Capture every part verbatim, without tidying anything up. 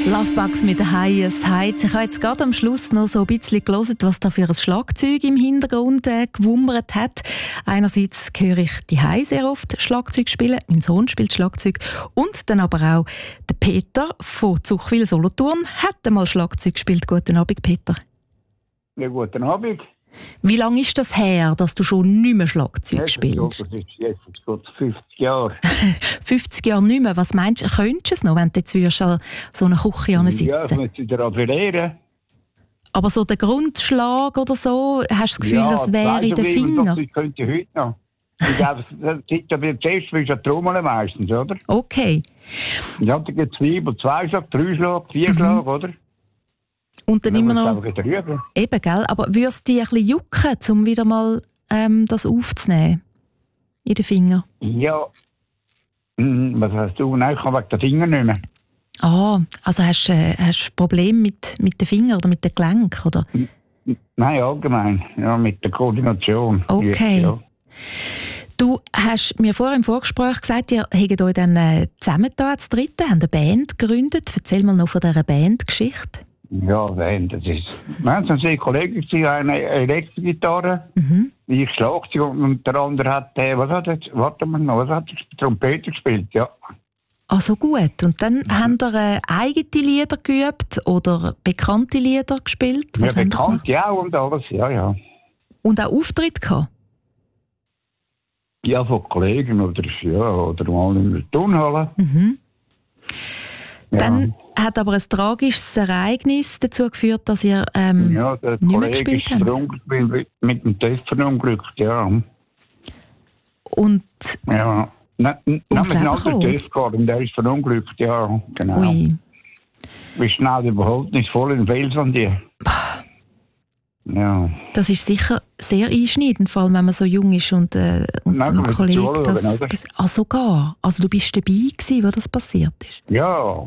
Lovebugs mit den Highest Heights. Ich habe jetzt gerade am Schluss noch so ein bisschen gelesen, was da für ein Schlagzeug im Hintergrund äh, gewummert hat. Einerseits höre ich die High sehr oft Schlagzeug spielen. Mein Sohn spielt Schlagzeug. Und dann aber auch der Peter von Zuchwil-Solothurn hat einmal Schlagzeug gespielt. Guten Abend, Peter. Ja, guten Abend. Wie lange ist das her, dass du schon nicht mehr Schlagzeug Jetzt spielst? Das ist jetzt geht fünfzig Jahre. fünfzig Jahre nicht mehr. Was meinst du, könntest du es noch, wenn du jetzt würdest an so einer Küche sitzen? Ja, ich muss wieder appellieren. Aber so der Grundschlag oder so, hast du das Gefühl, ja, das wäre in den Fingern? Das könnte ich heute noch. Ich glaube, das ist aber zuerst wie eine Trommel meistens, oder? Okay. Ja, da gibt es Zwiebel, zwei Schlag, drei Schlag, vier Mhm. Schlag, oder? Und dann Dann immer musst du noch... einfach wieder rüber. Eben, gell? Aber würde es dich ein bisschen jucken, um wieder mal ähm, das aufzunehmen? In den Finger? Ja. Hm, was hast du? Nein, ich kann wegen den Fingern nicht mehr. Ah, also hast du äh, hast Probleme mit, mit den Fingern oder mit den Gelenken, oder? Nein, allgemein. Ja, mit der Koordination. Okay. Ja. Du hast mir vorher im Vorgespräch gesagt, ihr habt euch dann äh, zusammengetan, als Dritte, habt eine Band gegründet. Erzähl mal noch von dieser Bandgeschichte. Ja, nein, das ist... Wir haben zwei Kollegen, die eine Elektrogitarre, Mhm. ich Schlagzeug und der andere hat, äh, was hat jetzt, warte mal noch, was hat er, Trompete gespielt, ja. Ah, so gut. Und dann Ja. habt ihr äh, eigene Lieder geübt oder bekannte Lieder gespielt? Ja, Was habt ihr bekannt, gemacht? ja, und alles, ja, ja. Und auch Auftritte gehabt? Ja, von Kollegen oder, ja, oder mal in der Turnhalle. Mhm. Ja. Dann hat aber ein tragisches Ereignis dazu geführt, dass ihr ähm, ja, der nicht mehr Kollege gespielt ist habt. verunglückt, mit dem Test verunglückt, ja. Und Ja. Nein, nein, wir Ums haben einen Leben anderen gekommen? Test gehabt und der ist verunglückt, ja, genau. ui, Wir schnell überhaupt nicht voll in Fels an dir. Ja. das ist sicher sehr einschneidend, vor allem wenn man so jung ist und, äh, und Nein, ein man muss Kollege zuschauen, das... oder? pass- Ah, sogar? Also du bist dabei gewesen, wo das passiert ist? Ja.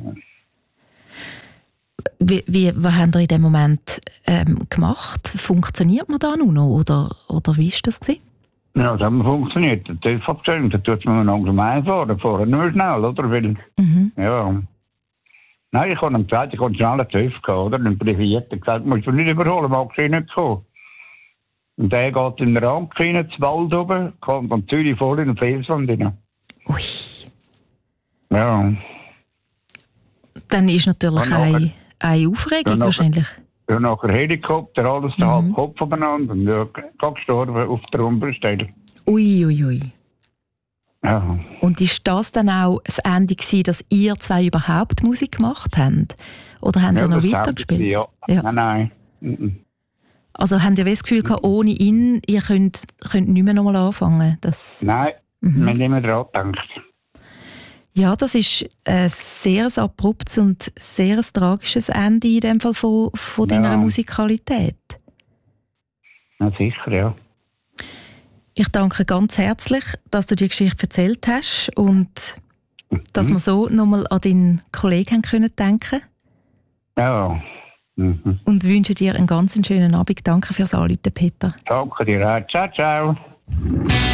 Wie, wie, was habt ihr in dem Moment ähm, gemacht? Funktioniert man da nur noch? Oder, oder wie war das gewesen? Ja, das hat funktioniert. Der Test abgestellt, da tut man langsam einfahren, fahren nur schnell, oder? Weil, Mhm. ja. Nein, ich habe ihm gesagt, ich habe schnell einen TÜV gehabt, oder? Dann priviert er gesagt, musst du nicht überholen, magst du nicht kommen. Und der geht in den Rang rein, ins Wald oben, kommt von Zürich voll in den Felswand rein. Ui. Ja. Dann ist natürlich Und nachher- eine, eine Aufregung und nachher- wahrscheinlich. Ja, nachher Helikopter, alles der Mhm. halb Kopf aufeinander. Und ja, gerade gestorben auf der Unfallstelle. Ui, ui, ui. Ja. Und ist das dann auch das Ende gewesen, dass ihr zwei überhaupt Musik gemacht habt? Oder haben Ja, ihr noch das weitergespielt? Ja. Ja. Nein, nein. Mhm. Also habt ihr das Gefühl gehabt, ohne ihn, ihr könnt, könnt nicht mehr nochmal anfangen? Das, Nein, Mhm. wir haben nicht mehr daran gedacht. ja, das ist ein sehr abruptes und sehr tragisches Ende in dem Fall von, von Ja. deiner Musikalität. Ja, sicher, ja. Ich danke ganz herzlich, dass du die Geschichte erzählt hast und dass Mhm. wir so nochmal an deinen Kollegen haben können denken Ja. Mhm. und wünsche dir einen ganz schönen Abend. Danke fürs Anrufen, Peter. Danke dir auch. Ciao, ciao.